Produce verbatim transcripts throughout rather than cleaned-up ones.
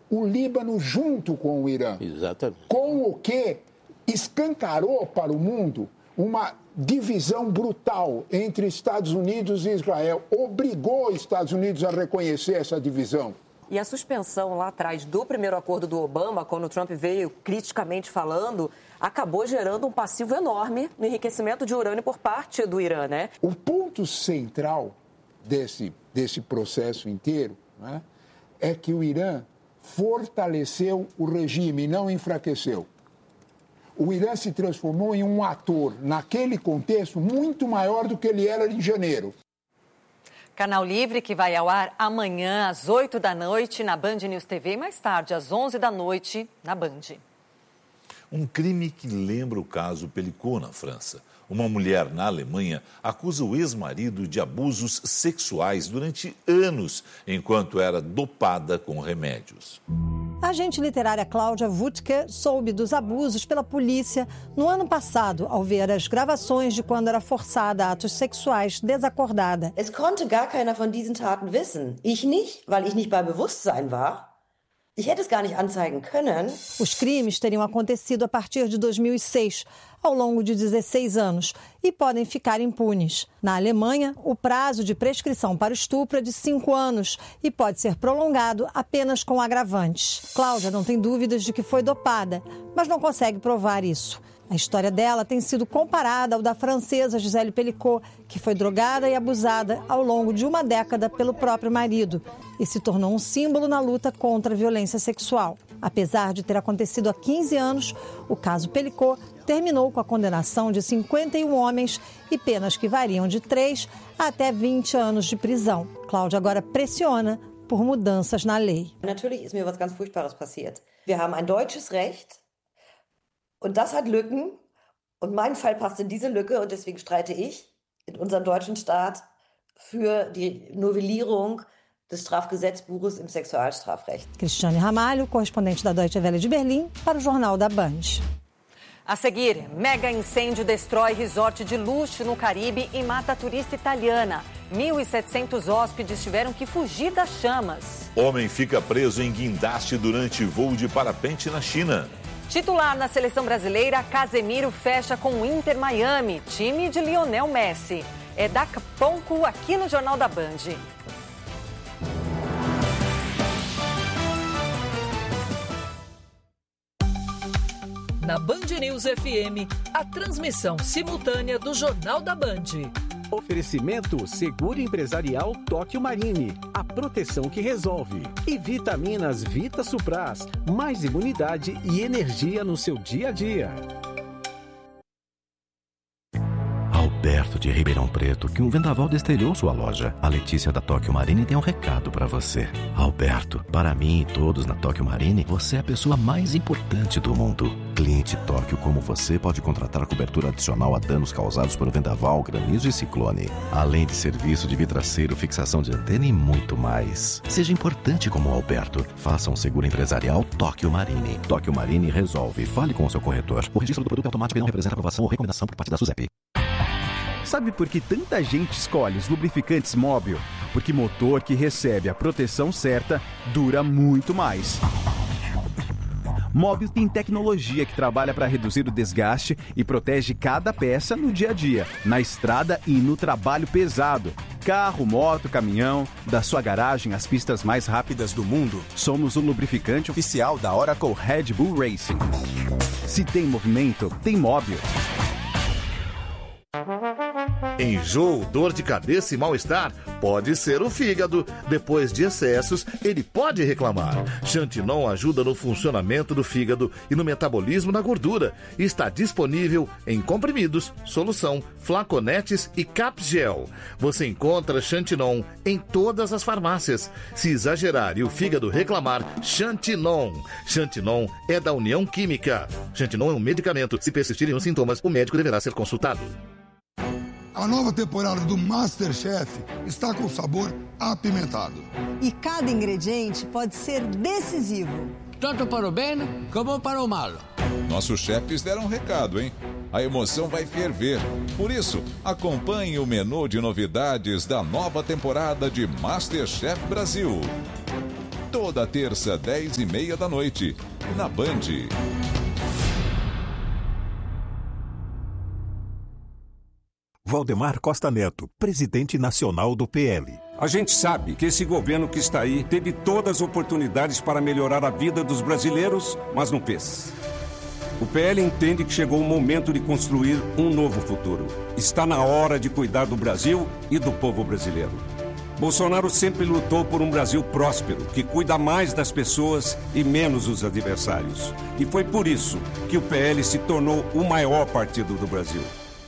o Líbano junto com o Irã. Exatamente. Com o que escancarou para o mundo uma divisão brutal entre Estados Unidos e Israel. Obrigou os Estados Unidos a reconhecer essa divisão. E a suspensão lá atrás do primeiro acordo do Obama, quando o Trump veio criticamente falando, acabou gerando um passivo enorme no enriquecimento de urânio por parte do Irã, né? O ponto central desse, desse processo inteiro, né, é que o Irã fortaleceu o regime e não enfraqueceu. O Irã se transformou em um ator, naquele contexto, muito maior do que ele era em janeiro. Canal Livre, que vai ao ar amanhã às oito da noite na Band News T V e mais tarde às onze da noite na Band. Um crime que lembra o caso Pelicot na França. Uma mulher na Alemanha acusa o ex-marido de abusos sexuais durante anos, enquanto era dopada com remédios. A agente literária Cláudia Wutke soube dos abusos pela polícia no ano passado, ao ver as gravações de quando era forçada a atos sexuais desacordada. Es konnte gar keiner von diesen Taten wissen. Ich nicht, weil ich nicht bei Bewusstsein war. Ich hätte es gar nicht anzeigen können. Os crimes teriam acontecido a partir de dois mil e seis, ao longo de dezesseis anos, e podem ficar impunes. Na Alemanha, o prazo de prescrição para o estupro é de cinco anos e pode ser prolongado apenas com agravantes. Cláudia não tem dúvidas de que foi dopada, mas não consegue provar isso. A história dela tem sido comparada ao da francesa Gisèle Pelicot, que foi drogada e abusada ao longo de uma década pelo próprio marido e se tornou um símbolo na luta contra a violência sexual. Apesar de ter acontecido há quinze anos, o caso Pelicot terminou com a condenação de cinquenta e um homens e penas que variam de três a até vinte anos de prisão. Cláudia agora pressiona por mudanças na lei. Natürlich ist mir was ganz Furchtbares passiert. Wir haben ein deutsches Recht. Und das hat Lücken. Und mein Fall passt in diese Lücke. Und deswegen streite ich in unserem deutschen Staat für die Novellierung des Strafgesetzbuches im Sexualstrafrecht. Cristiane Ramalho, correspondente da Deutsche Welle de Berlim, para o Jornal da Band. A seguir, mega incêndio destrói resort de luxo no Caribe e mata turista italiana. mil e setecentos hóspedes tiveram que fugir das chamas. Homem fica preso em guindaste durante voo de parapente na China. Titular na seleção brasileira, Casemiro fecha com o Inter Miami, time de Lionel Messi. É daqui a pouco aqui no Jornal da Band. Na Band News F M, a transmissão simultânea do Jornal da Band. Oferecimento Seguro Empresarial Tóquio Marine, a proteção que resolve. E vitaminas Vita Supras, mais imunidade e energia no seu dia a dia. Alberto de Ribeirão Preto, que um vendaval destelhou sua loja. A Letícia da Tóquio Marine tem um recado para você. Alberto, para mim e todos na Tóquio Marine, você é a pessoa mais importante do mundo. Cliente Tóquio como você pode contratar cobertura adicional a danos causados por vendaval, granizo e ciclone. Além de serviço de vidraceiro, fixação de antena e muito mais. Seja importante como o Alberto. Faça um seguro empresarial Tóquio Marine. Tóquio Marine resolve. Fale com o seu corretor. O registro do produto é automático e não representa aprovação ou recomendação por parte da SUSEP. Sabe por que tanta gente escolhe os lubrificantes Móbil? Porque motor que recebe a proteção certa dura muito mais. Móbil tem tecnologia que trabalha para reduzir o desgaste e protege cada peça no dia a dia, na estrada e no trabalho pesado. Carro, moto, caminhão, da sua garagem às pistas mais rápidas do mundo. Somos o lubrificante oficial da Oracle Red Bull Racing. Se tem movimento, tem Móbil. Enjoo, dor de cabeça e mal-estar pode ser o fígado. Depois de excessos, ele pode reclamar. Xantinon ajuda no funcionamento do fígado e no metabolismo da gordura. Está disponível em comprimidos, solução, flaconetes e capgel. Você encontra Xantinon em todas as farmácias. Se exagerar e o fígado reclamar, Xantinon. Xantinon é da União Química. Xantinon é um medicamento. Se persistirem os sintomas, o médico deverá ser consultado. A nova temporada do MasterChef está com sabor apimentado. E cada ingrediente pode ser decisivo. Tanto para o bem como para o mal. Nossos chefes deram um recado, hein? A emoção vai ferver. Por isso, acompanhe o menu de novidades da nova temporada de MasterChef Brasil. Toda terça, dez e meia da noite, na Band. Valdemar Costa Neto, presidente nacional do P L. A gente sabe que esse governo que está aí teve todas as oportunidades para melhorar a vida dos brasileiros, mas não fez. O P L entende que chegou o momento de construir um novo futuro. Está na hora de cuidar do Brasil e do povo brasileiro. Bolsonaro sempre lutou por um Brasil próspero, que cuida mais das pessoas e menos dos adversários. E foi por isso que o P L se tornou o maior partido do Brasil.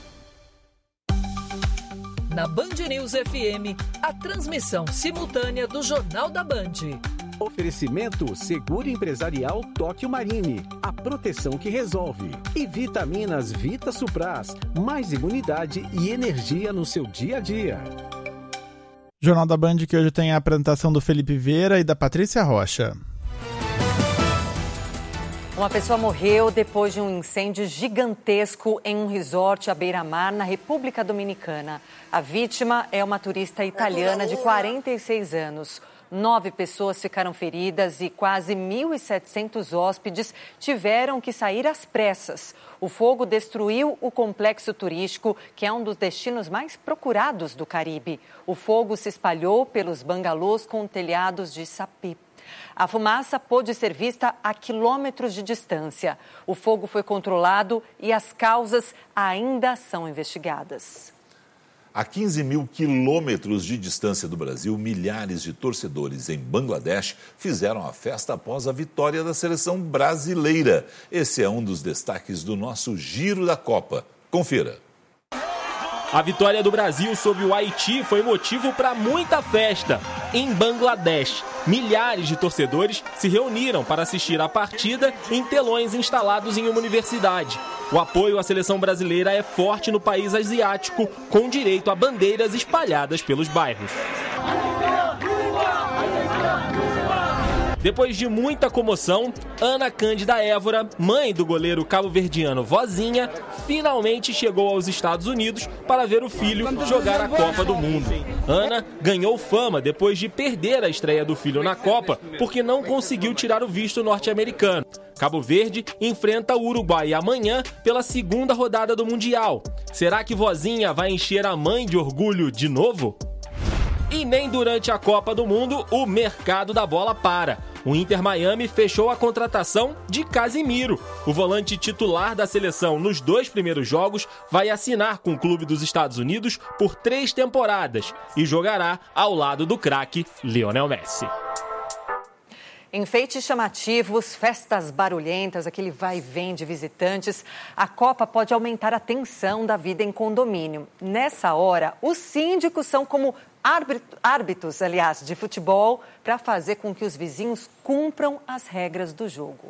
Na Band News F M, a transmissão simultânea do Jornal da Band. Oferecimento Seguro Empresarial Tóquio Marine, a proteção que resolve. E vitaminas Vita Supras, mais imunidade e energia no seu dia a dia. Jornal da Band, que hoje tem a apresentação do Felipe Vieira e da Patrícia Rocha. Uma pessoa morreu depois de um incêndio gigantesco em um resort à beira-mar na República Dominicana. A vítima é uma turista italiana de quarenta e seis anos. Nove pessoas ficaram feridas e quase mil e setecentos hóspedes tiveram que sair às pressas. O fogo destruiu o complexo turístico, que é um dos destinos mais procurados do Caribe. O fogo se espalhou pelos bangalôs com telhados de sapê. A fumaça pôde ser vista a quilômetros de distância. O fogo foi controlado e as causas ainda são investigadas. A quinze mil quilômetros de distância do Brasil, milhares de torcedores em Bangladesh fizeram a festa após a vitória da seleção brasileira. Esse é um dos destaques do nosso Giro da Copa. Confira. A vitória do Brasil sobre o Haiti foi motivo para muita festa. Em Bangladesh, milhares de torcedores se reuniram para assistir à partida em telões instalados em uma universidade. O apoio à seleção brasileira é forte no país asiático, com direito a bandeiras espalhadas pelos bairros. Depois de muita comoção, Ana Cândida Évora, mãe do goleiro cabo-verdiano Vozinha, finalmente chegou aos Estados Unidos para ver o filho jogar a Copa do Mundo. Ana ganhou fama depois de perder a estreia do filho na Copa, porque não conseguiu tirar o visto norte-americano. Cabo Verde enfrenta o Uruguai amanhã pela segunda rodada do Mundial. Será que Vozinha vai encher a mãe de orgulho de novo? E nem durante a Copa do Mundo o mercado da bola para. O Inter Miami fechou a contratação de Casimiro. O volante titular da seleção nos dois primeiros jogos vai assinar com o clube dos Estados Unidos por três temporadas e jogará ao lado do craque Lionel Messi. Enfeites chamativos, festas barulhentas, aquele vai e vem de visitantes. A Copa pode aumentar a tensão da vida em condomínio. Nessa hora, os síndicos são como árbitros, aliás, de futebol, para fazer com que os vizinhos cumpram as regras do jogo.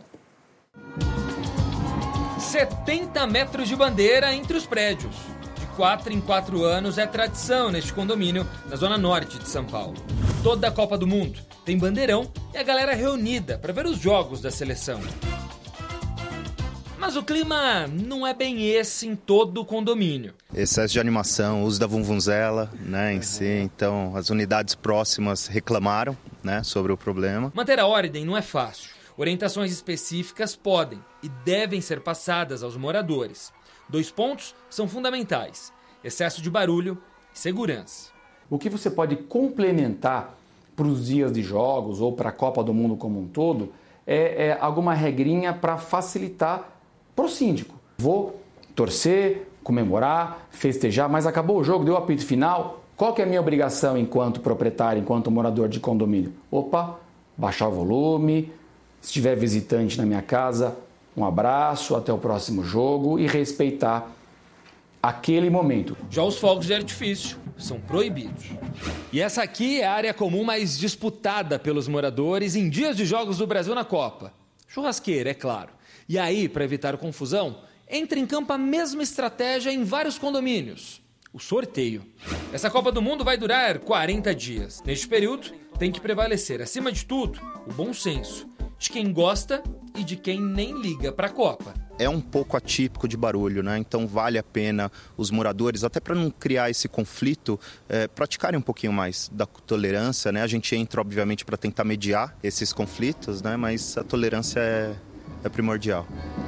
setenta metros de bandeira entre os prédios. De quatro em quatro anos é tradição neste condomínio, na zona norte de São Paulo. Toda a Copa do Mundo tem bandeirão e a galera reunida para ver os jogos da seleção. Mas o clima não é bem esse em todo o condomínio. Excesso de animação, uso da vuvuzela, né, em si. Então, as unidades próximas reclamaram, né, sobre o problema. Manter a ordem não é fácil. Orientações específicas podem e devem ser passadas aos moradores. Dois pontos são fundamentais: excesso de barulho e segurança. O que você pode complementar para os dias de jogos ou para a Copa do Mundo como um todo é, é alguma regrinha para facilitar para o síndico. Vou torcer, comemorar, festejar, mas acabou o jogo, deu o apito final. Qual que é a minha obrigação enquanto proprietário, enquanto morador de condomínio? Opa, baixar o volume, se tiver visitante na minha casa, um abraço, até o próximo jogo e respeitar aquele momento. Já os fogos de artifício são proibidos. E essa aqui é a área comum mais disputada pelos moradores em dias de jogos do Brasil na Copa. Churrasqueira, é claro. E aí, para evitar confusão, entra em campo a mesma estratégia em vários condomínios: o sorteio. Essa Copa do Mundo vai durar quarenta dias. Neste período, tem que prevalecer, acima de tudo, o bom senso de quem gosta e de quem nem liga para a Copa. é um pouco atípico de barulho, né? Então vale a pena os moradores, até para não criar esse conflito, é, praticarem um pouquinho mais da tolerância, né? A gente entra, obviamente, para tentar mediar esses conflitos, né? Mas a tolerância é, é primordial.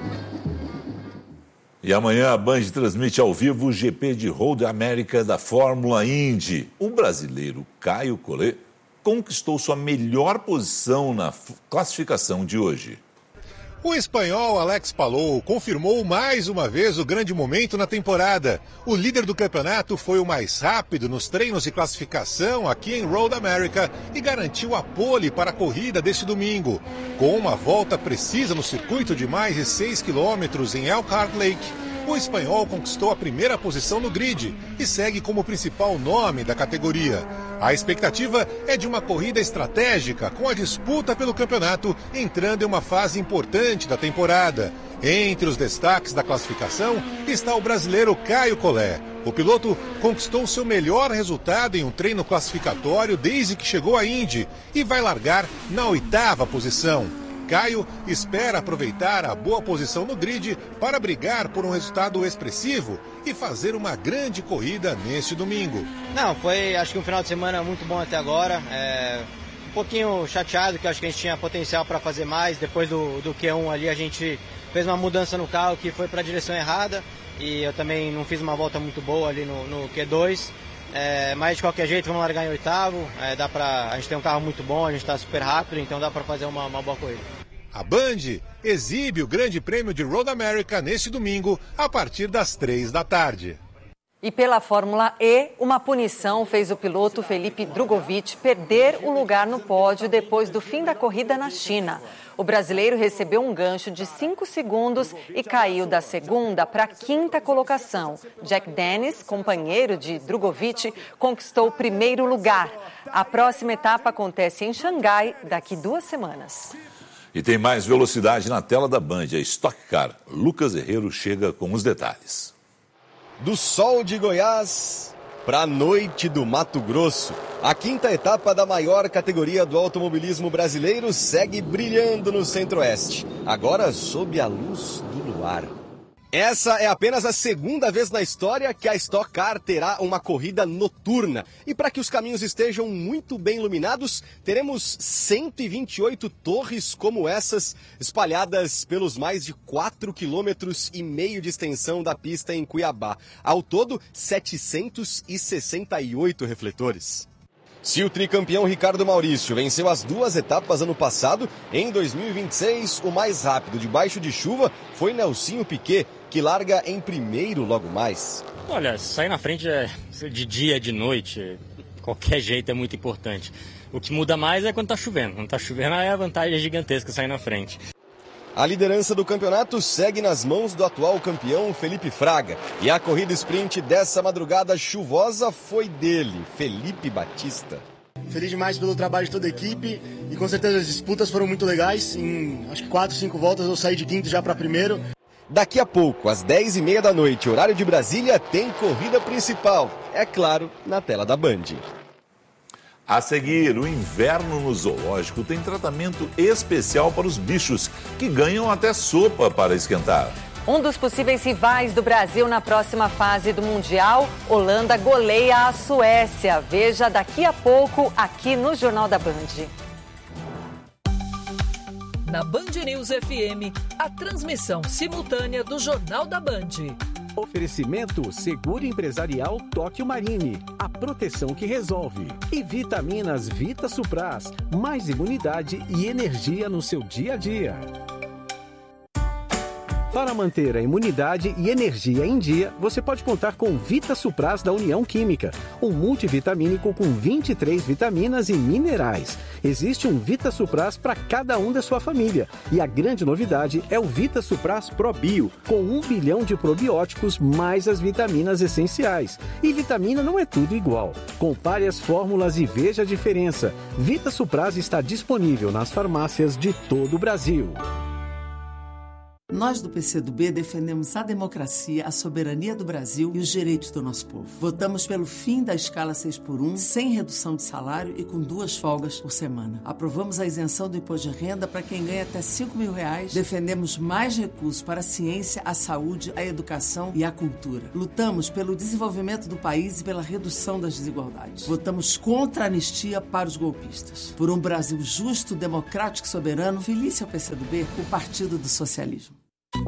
E amanhã a Band transmite ao vivo o G P de Road America da Fórmula Indy. O brasileiro Caio Collet conquistou sua melhor posição na classificação de hoje. O espanhol Alex Palou confirmou mais uma vez o grande momento na temporada. O líder do campeonato foi o mais rápido nos treinos de classificação aqui em Road America e garantiu a pole para a corrida deste domingo. Com uma volta precisa no circuito de mais de seis quilômetros em Elkhart Lake, o espanhol conquistou a primeira posição no grid e segue como principal nome da categoria. A expectativa é de uma corrida estratégica, com a disputa pelo campeonato entrando em uma fase importante da temporada. Entre os destaques da classificação está o brasileiro Caio Collet. O piloto conquistou seu melhor resultado em um treino classificatório desde que chegou à Indy e vai largar na oitava posição. Caio espera aproveitar a boa posição no grid para brigar por um resultado expressivo e fazer uma grande corrida neste domingo. Não, foi acho que um final de semana muito bom até agora. É, um pouquinho chateado, que acho que a gente tinha potencial para fazer mais. Depois do, do Q um ali a gente fez uma mudança no carro que foi para a direção errada e eu também não fiz uma volta muito boa ali no, no Q dois. É, mas de qualquer jeito vamos largar em oitavo. É, dá pra, a gente tem um carro muito bom, a gente está super rápido, então dá para fazer uma, uma boa corrida. A Band exibe o Grande Prêmio de Road America neste domingo, a partir das três da tarde. E pela Fórmula E, uma punição fez o piloto Felipe Drugovich perder o lugar no pódio depois do fim da corrida na China. O brasileiro recebeu um gancho de cinco segundos e caiu da segunda para a quinta colocação. Jack Dennis, companheiro de Drugovich, conquistou o primeiro lugar. A próxima etapa acontece em Xangai daqui duas semanas. E tem mais velocidade na tela da Band, a Stock Car. Lucas Herrero chega com os detalhes. Do sol de Goiás para a noite do Mato Grosso, a quinta etapa da maior categoria do automobilismo brasileiro segue brilhando no Centro-Oeste, agora sob a luz do luar. Essa é apenas a segunda vez na história que a Stock Car terá uma corrida noturna. E para que os caminhos estejam muito bem iluminados, teremos cento e vinte e oito torres como essas, espalhadas pelos mais de quatro quilômetros e meio de extensão da pista em Cuiabá. Ao todo, setecentos e sessenta e oito refletores. Se o tricampeão Ricardo Maurício venceu as duas etapas ano passado, em dois mil e vinte e seis, o mais rápido debaixo de chuva foi Nelsinho Piquet, que larga em primeiro logo mais. Olha, sair na frente é de dia, de noite, qualquer jeito é muito importante. O que muda mais é quando tá chovendo. Quando tá chovendo é a vantagem gigantesca sair na frente. A liderança do campeonato segue nas mãos do atual campeão Felipe Fraga. E a corrida sprint dessa madrugada chuvosa foi dele, Felipe Batista. Feliz demais pelo trabalho de toda a equipe e com certeza as disputas foram muito legais. Em acho que quatro, cinco voltas eu saí de quinto já para primeiro. Daqui a pouco, às dez e meia da noite, horário de Brasília, tem corrida principal. É claro, na tela da Band. A seguir, o inverno no zoológico tem tratamento especial para os bichos, que ganham até sopa para esquentar. Um dos possíveis rivais do Brasil na próxima fase do Mundial, Holanda goleia a Suécia. Veja daqui a pouco aqui no Jornal da Band. Na Band News F M, a transmissão simultânea do Jornal da Band. Oferecimento Seguro Empresarial Tóquio Marine, a proteção que resolve. E vitaminas Vita Supras, mais imunidade e energia no seu dia a dia. Para manter a imunidade e energia em dia, você pode contar com Vita Supras da União Química, um multivitamínico com vinte e três vitaminas e minerais. Existe um Vita Supras para cada um da sua família. E a grande novidade é o Vita Supras Pro Bio, com um bilhão de probióticos mais as vitaminas essenciais. E vitamina não é tudo igual. Compare as fórmulas e veja a diferença. Vita Supras está disponível nas farmácias de todo o Brasil. Nós do P C do B defendemos a democracia, a soberania do Brasil e os direitos do nosso povo. Votamos pelo fim da escala seis por um, sem redução de salário e com duas folgas por semana. Aprovamos a isenção do imposto de renda para quem ganha até cinco mil reais. Defendemos mais recursos para a ciência, a saúde, a educação e a cultura. Lutamos pelo desenvolvimento do país e pela redução das desigualdades. Votamos contra a anistia para os golpistas. Por um Brasil justo, democrático e soberano, feliz ao P C do B, o Partido do Socialismo.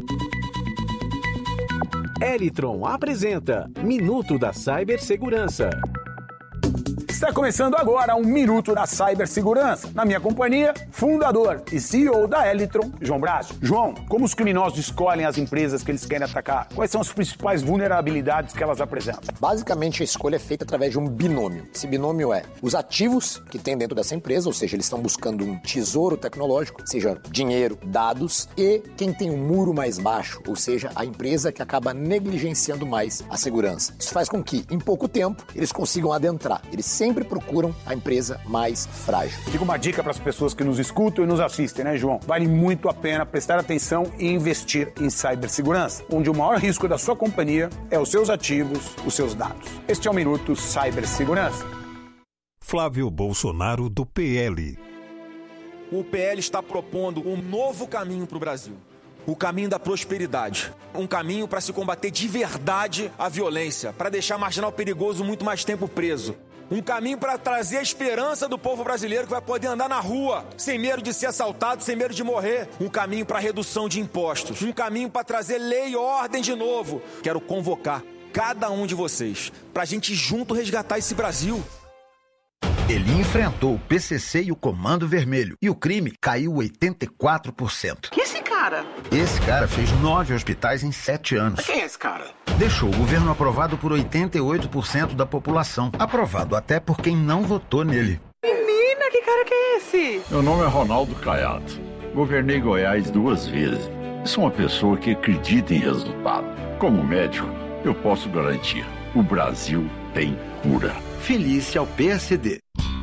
Elitron apresenta Minuto da Cibersegurança. Está começando agora um Minuto da Cibersegurança. Na minha companhia, fundador e C E O da Elitron, João Braço. João, como os criminosos escolhem as empresas que eles querem atacar? Quais são as principais vulnerabilidades que elas apresentam? Basicamente, a escolha é feita através de um binômio. Esse binômio é os ativos que tem dentro dessa empresa, ou seja, eles estão buscando um tesouro tecnológico, seja dinheiro, dados, e quem tem um muro mais baixo, ou seja, a empresa que acaba negligenciando mais a segurança. Isso faz com que, em pouco tempo, eles consigam adentrar. Eles sempre procuram a empresa mais frágil. Fica uma dica para as pessoas que nos escutam e nos assistem, né, João? Vale muito a pena prestar atenção e investir em cibersegurança, onde o maior risco da sua companhia é os seus ativos, os seus dados. Este é o Minuto Cibersegurança. Flávio Bolsonaro, do P L. O P L está propondo um novo caminho para o Brasil. O caminho da prosperidade. Um caminho para se combater de verdade a violência, para deixar marginal perigoso muito mais tempo preso. Um caminho para trazer a esperança do povo brasileiro que vai poder andar na rua, sem medo de ser assaltado, sem medo de morrer. Um caminho para redução de impostos. Um caminho para trazer lei e ordem de novo. Quero convocar cada um de vocês para a gente junto resgatar esse Brasil. Ele enfrentou o P C C e o Comando Vermelho e o crime caiu oitenta e quatro por cento. Que esse cara? Esse cara fez nove hospitais em sete anos. Quem é esse cara? Deixou o governo aprovado por oitenta e oito por cento da população. Aprovado até por quem não votou nele. Menina, que cara que é esse? Meu nome é Ronaldo Caiado. Governei Goiás duas vezes. Sou uma pessoa que acredita em resultado. Como médico, eu posso garantir: o Brasil tem cura. Felice ao P S D.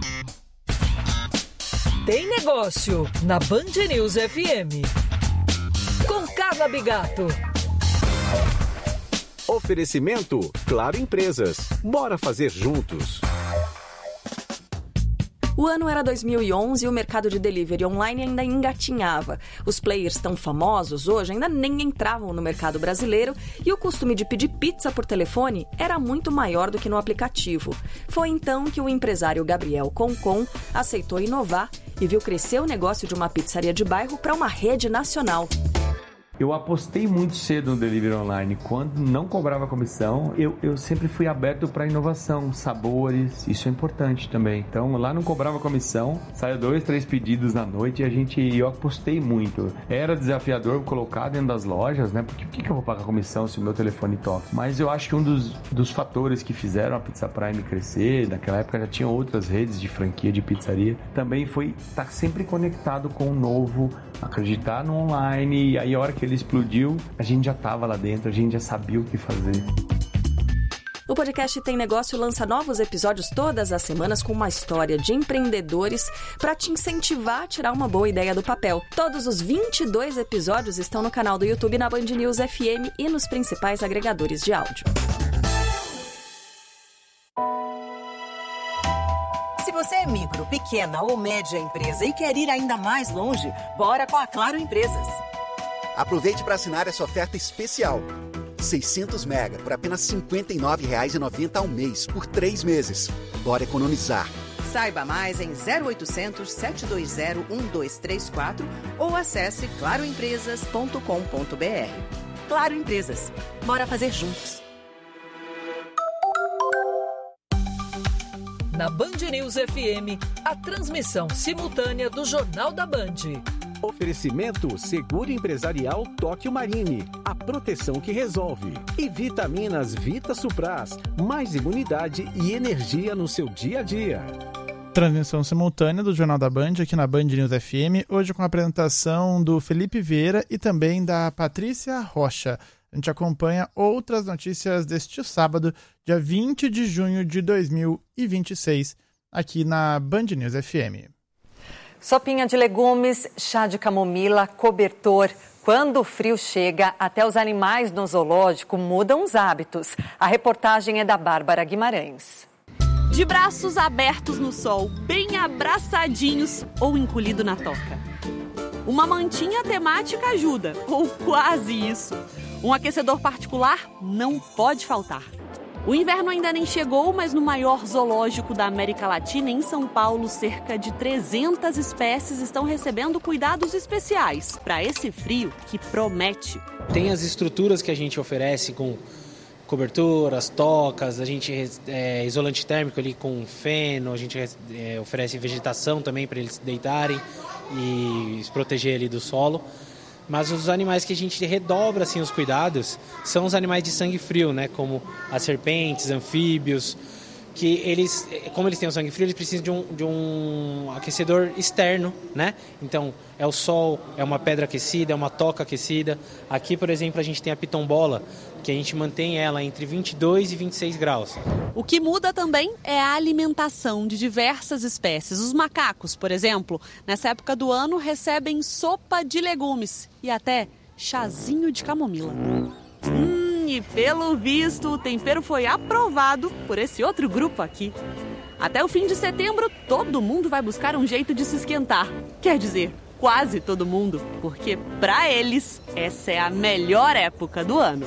Tem negócio na Band News F M. Com Carla Bigato. Oferecimento Claro Empresas. Bora fazer juntos. O ano era dois mil e onze e o mercado de delivery online ainda engatinhava. Os players tão famosos hoje ainda nem entravam no mercado brasileiro e o costume de pedir pizza por telefone era muito maior do que no aplicativo. Foi então que o empresário Gabriel Concon aceitou inovar e viu crescer o negócio de uma pizzaria de bairro para uma rede nacional. Eu apostei muito cedo no delivery online. Quando não cobrava comissão, eu, eu sempre fui aberto para inovação, sabores, isso é importante também. Então lá não cobrava comissão, saia dois, três pedidos na noite e a gente, eu apostei muito. Era desafiador colocar dentro das lojas, né? Porque por que, que eu vou pagar comissão se o meu telefone toca? Mas eu acho que um dos, dos fatores que fizeram a Pizza Prime crescer, naquela época já tinha outras redes de franquia de pizzaria, também foi estar sempre conectado com o novo, acreditar no online, e aí a hora que ele explodiu, a gente já estava lá dentro, a gente já sabia o que fazer. O podcast Tem Negócio lança novos episódios todas as semanas com uma história de empreendedores para te incentivar a tirar uma boa ideia do papel. Todos os vinte e dois episódios estão no canal do YouTube na Band News F M e nos principais agregadores de áudio. Se você é micro, pequena ou média empresa e quer ir ainda mais longe, bora com a Claro Empresas. Aproveite para assinar essa oferta especial. seiscentos mega por apenas cinquenta e nove reais e noventa centavos ao mês, por três meses. Bora economizar. Saiba mais em zero oitocentos, sete dois zero, um dois três quatro ou acesse claro empresas ponto com ponto b r. Claro Empresas. Bora fazer juntos. Na Band News F M, a transmissão simultânea do Jornal da Band. Oferecimento Seguro Empresarial Tóquio Marine, a proteção que resolve. E Vitaminas Vita Supras, mais imunidade e energia no seu dia a dia. Transmissão simultânea do Jornal da Band aqui na Band News F M, hoje com a apresentação do Felipe Vieira e também da Patrícia Rocha. A gente acompanha outras notícias deste sábado, dia vinte de junho de dois mil e vinte e seis, aqui na Band News F M. Sopinha de legumes, chá de camomila, cobertor, Quando o frio chega, até os animais no zoológico mudam os hábitos. A reportagem é da Bárbara Guimarães. De braços abertos no sol, bem abraçadinhos ou encolhido na toca. Uma mantinha temática ajuda, ou quase isso. Um aquecedor particular não pode faltar. O inverno ainda nem chegou, mas no maior zoológico da América Latina, em São Paulo, cerca de trezentas espécies estão recebendo cuidados especiais para esse frio que promete. Tem as estruturas que a gente oferece com coberturas, tocas, a gente é, isolante térmico ali com feno, a gente é, oferece vegetação também para eles deitarem e se proteger ali do solo. Mas os animais que a gente redobra assim, os cuidados são os animais de sangue frio, né? Como as serpentes, anfíbios, que eles, como eles têm o sangue frio, eles precisam de um, de um aquecedor externo, né? Então, é o sol, é uma pedra aquecida, é uma toca aquecida. Aqui, por exemplo, a gente tem a pitombola, que a gente mantém ela entre vinte e dois e vinte e seis graus. O que muda também é a alimentação de diversas espécies. Os macacos, por exemplo, nessa época do ano recebem sopa de legumes e até chazinho de camomila. Hum, e pelo visto o tempero foi aprovado por esse outro grupo aqui. Até o fim de setembro, todo mundo vai buscar um jeito de se esquentar. Quer dizer, quase todo mundo, porque para eles essa é a melhor época do ano.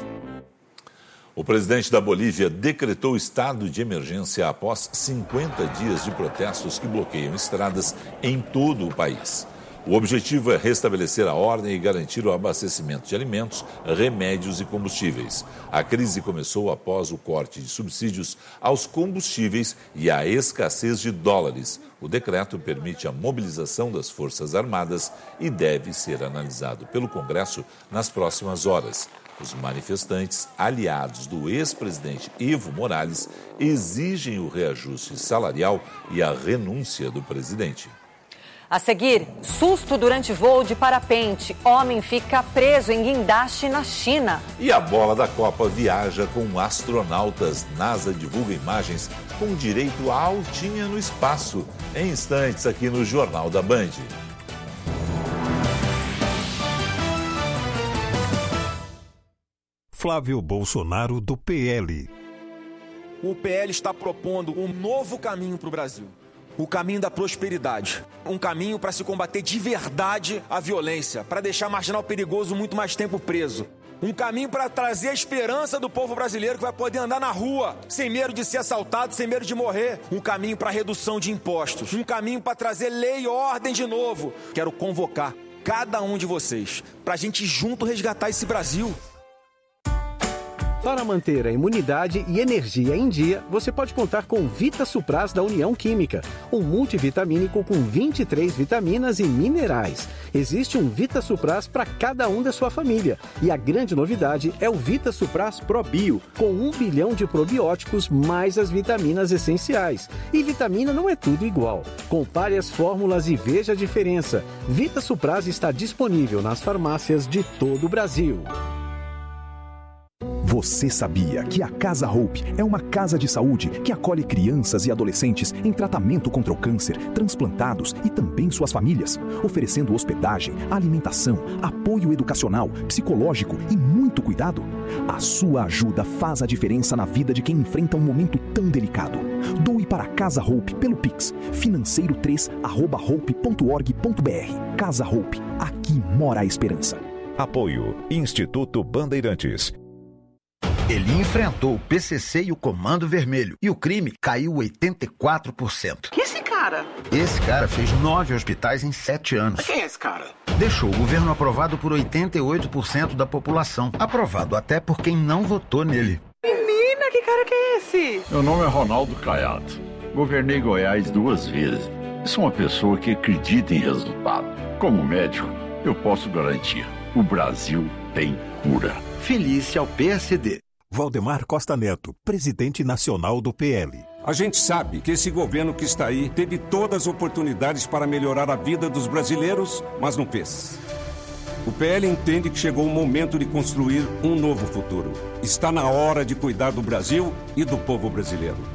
O presidente da Bolívia decretou estado de emergência após cinquenta dias de protestos que bloqueiam estradas em todo o país. O objetivo é restabelecer a ordem e garantir o abastecimento de alimentos, remédios e combustíveis. A crise começou após o corte de subsídios aos combustíveis e a escassez de dólares. O decreto permite a mobilização das Forças Armadas e deve ser analisado pelo Congresso nas próximas horas. Os manifestantes, aliados do ex-presidente Evo Morales, exigem o reajuste salarial e a renúncia do presidente. A seguir, susto durante voo de parapente. Homem fica preso em guindaste na China. E a bola da Copa viaja com astronautas. NASA divulga imagens com direito à altinha no espaço. Em instantes, aqui no Jornal da Band. Flávio Bolsonaro, do P L. O P L está propondo um novo caminho para o Brasil. O caminho da prosperidade. Um caminho para se combater de verdade a violência, para deixar marginal perigoso muito mais tempo preso. Um caminho para trazer a esperança do povo brasileiro que vai poder andar na rua, sem medo de ser assaltado, sem medo de morrer. Um caminho para redução de impostos. Um caminho para trazer lei e ordem de novo. Quero convocar cada um de vocês para a gente junto resgatar esse Brasil. Para manter a imunidade e energia em dia, você pode contar com Vita Supras da União Química, um multivitamínico com vinte e três vitaminas e minerais. Existe um Vita Supras para cada um da sua família. E a grande novidade é o Vita Supras Pro Bio, com um bilhão de probióticos mais as vitaminas essenciais. E vitamina não é tudo igual. Compare as fórmulas e veja a diferença. Vita Supras está disponível nas farmácias de todo o Brasil. Você sabia que a Casa Hope é uma casa de saúde que acolhe crianças e adolescentes em tratamento contra o câncer, transplantados e também suas famílias, oferecendo hospedagem, alimentação, apoio educacional, psicológico e muito cuidado? A sua ajuda faz a diferença na vida de quem enfrenta um momento tão delicado. Doe para a Casa Hope pelo Pix, financeiro três arroba hope ponto org ponto br. Casa Hope, aqui mora a esperança. Apoio Instituto Bandeirantes. Ele enfrentou o P C C e o Comando Vermelho. E o crime caiu oitenta e quatro por cento. Que esse cara? Esse cara fez nove hospitais em sete anos. Quem é esse cara? Deixou o governo aprovado por oitenta e oito por cento da população. Aprovado até por quem não votou nele. Menina, que cara que é esse? Meu nome é Ronaldo Caiado. Governei Goiás duas vezes. Sou uma pessoa que acredita em resultado. Como médico, eu posso garantir. O Brasil tem cura. Felice ao P S D. Valdemar Costa Neto, presidente nacional do P L. A gente sabe que esse governo que está aí teve todas as oportunidades para melhorar a vida dos brasileiros, mas não fez. O P L entende que chegou o momento de construir um novo futuro. Está na hora de cuidar do Brasil e do povo brasileiro.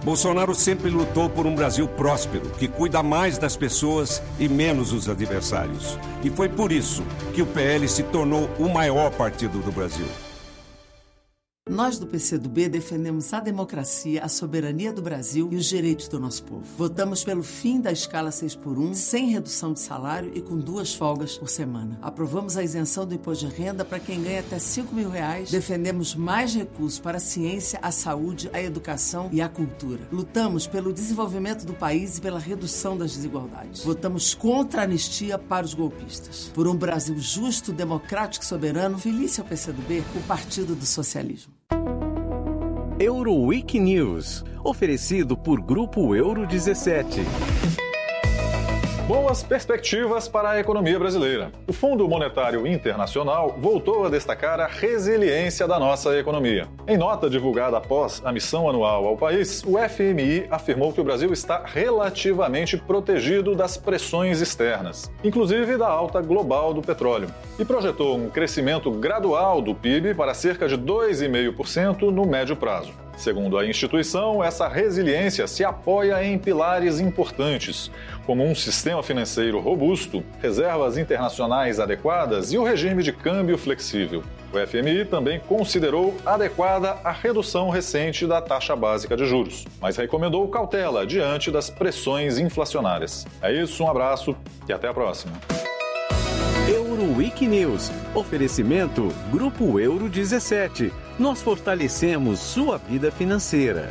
Bolsonaro sempre lutou por um Brasil próspero, que cuida mais das pessoas e menos dos adversários. E foi por isso que o P L se tornou o maior partido do Brasil. Nós do P C do B defendemos a democracia, a soberania do Brasil e os direitos do nosso povo. Votamos pelo fim da escala seis por um, sem redução de salário e com duas folgas por semana. Aprovamos a isenção do imposto de renda para quem ganha até cinco mil reais. Defendemos mais recursos para a ciência, a saúde, a educação e a cultura. Lutamos pelo desenvolvimento do país e pela redução das desigualdades. Votamos contra a anistia para os golpistas. Por um Brasil justo, democrático e soberano, feliz ao P C do B, o Partido do Socialismo. Euroweek News, oferecido por Grupo Euro dezessete. Boas perspectivas para a economia brasileira. O Fundo Monetário Internacional voltou a destacar a resiliência da nossa economia. Em nota divulgada após a missão anual ao país, o F M I afirmou que o Brasil está relativamente protegido das pressões externas, inclusive da alta global do petróleo, e projetou um crescimento gradual do P I B para cerca de dois vírgula cinco por cento no médio prazo. Segundo a instituição, essa resiliência se apoia em pilares importantes, como um sistema financeiro robusto, reservas internacionais adequadas e o regime de câmbio flexível. O F M I também considerou adequada a redução recente da taxa básica de juros, mas recomendou cautela diante das pressões inflacionárias. É isso, um abraço e até a próxima. Euroweek News. Oferecimento Grupo Euro dezessete. Nós fortalecemos sua vida financeira.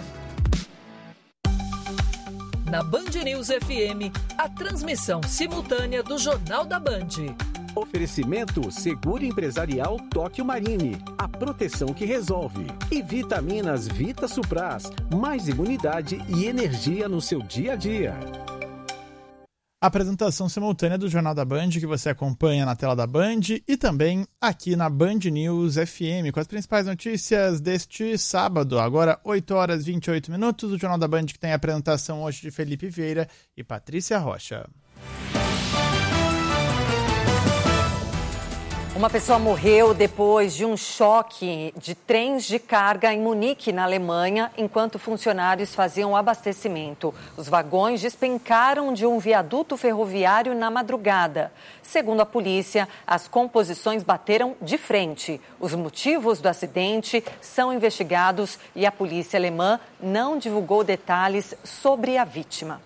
Na Band News F M, a transmissão simultânea do Jornal da Band. Oferecimento Seguro Empresarial Tóquio Marine, a proteção que resolve. E Vitaminas Vita Supras, mais imunidade e energia no seu dia a dia. A apresentação simultânea do Jornal da Band, que você acompanha na tela da Band e também aqui na Band News F M, com as principais notícias deste sábado, agora oito horas e vinte e oito minutos. O Jornal da Band que tem a apresentação hoje de Felipe Vieira e Patrícia Rocha. Uma pessoa morreu depois de um choque de trens de carga em Munique, na Alemanha, enquanto funcionários faziam abastecimento. Os vagões despencaram de um viaduto ferroviário na madrugada. Segundo a polícia, as composições bateram de frente. Os motivos do acidente são investigados e a polícia alemã não divulgou detalhes sobre a vítima.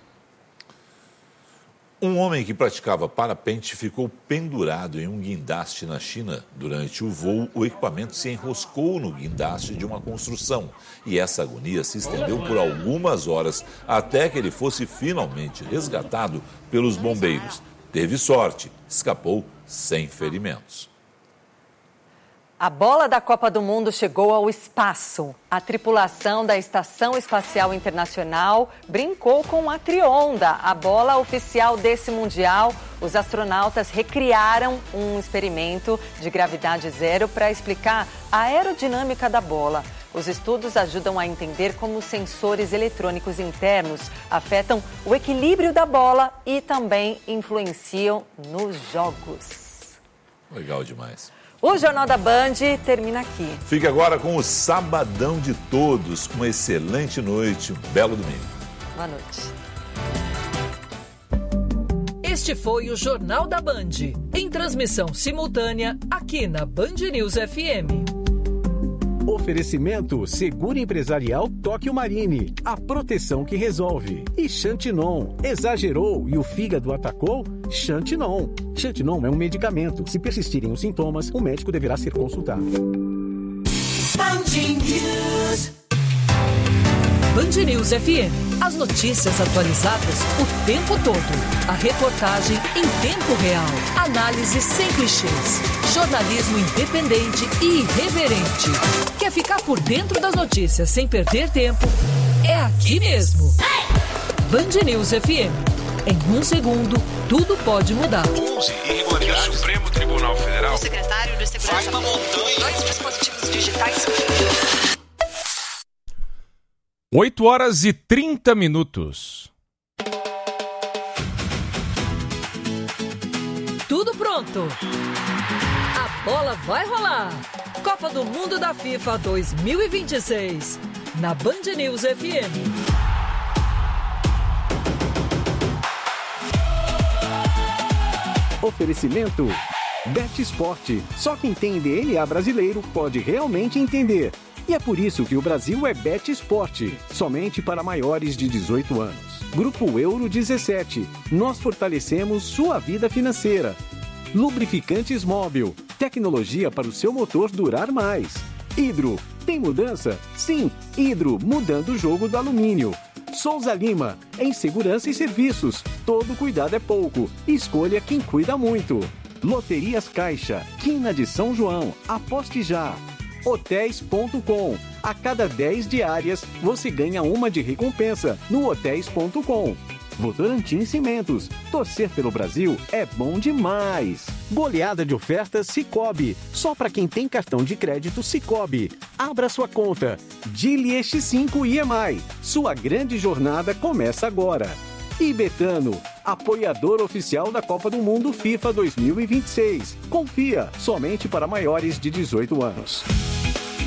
Um homem que praticava parapente ficou pendurado em um guindaste na China. Durante o voo, o equipamento se enroscou no guindaste de uma construção. E essa agonia se estendeu por algumas horas até que ele fosse finalmente resgatado pelos bombeiros. Teve sorte, escapou sem ferimentos. A bola da Copa do Mundo chegou ao espaço. A tripulação da Estação Espacial Internacional brincou com a Trionda, a bola oficial desse Mundial. Os astronautas recriaram um experimento de gravidade zero para explicar a aerodinâmica da bola. Os estudos ajudam a entender como os sensores eletrônicos internos afetam o equilíbrio da bola e também influenciam nos jogos. Legal demais. O Jornal da Band termina aqui. Fique agora com o Sabadão de Todos. Uma excelente noite, um belo domingo. Boa noite. Este foi o Jornal da Band, em transmissão simultânea aqui na Band News F M. Oferecimento Seguro Empresarial Tóquio Marine, a proteção que resolve. E Xantinon, exagerou e o fígado atacou? Xantinon. Xantinon é um medicamento. Se persistirem os sintomas, o médico deverá ser consultado. Band News. Band News F M. As notícias atualizadas o tempo todo. A reportagem em tempo real. Análise sem clichês. Jornalismo independente e irreverente. Quer ficar por dentro das notícias sem perder tempo? É aqui mesmo. Band News F M. Em um segundo, tudo pode mudar. onze irregularidades. O Supremo Tribunal Federal. O secretário de Segurança. Vai uma montanha. Dois dispositivos digitais. oito horas e trinta minutos. Tudo pronto. A bola vai rolar. Copa do Mundo da FIFA dois mil e vinte e seis. Na Band News F M. Oferecimento Bet Esporte. Só quem tem D N A brasileiro pode realmente entender. E é por isso que o Brasil é Bet Esporte, somente para maiores de dezoito anos. Grupo Euro dezessete. Nós fortalecemos sua vida financeira. Lubrificantes Móbil. Tecnologia para o seu motor durar mais. Hidro. Tem mudança? Sim, Hidro, mudando o jogo do alumínio. Souza Lima. Em segurança e serviços. Todo cuidado é pouco. Escolha quem cuida muito. Loterias Caixa, Quina de São João, aposte já. hotéis ponto com. A cada dez diárias, você ganha uma de recompensa no hotéis ponto com. Votorantim Cimentos. Torcer pelo Brasil é bom demais. Goleada de ofertas Sicoob. Só para quem tem cartão de crédito Sicoob. Abra sua conta. Dili X cinco I E M I. Sua grande jornada começa agora. E Betano, apoiador oficial da Copa do Mundo FIFA dois mil e vinte e seis. Confia, somente para maiores de dezoito anos.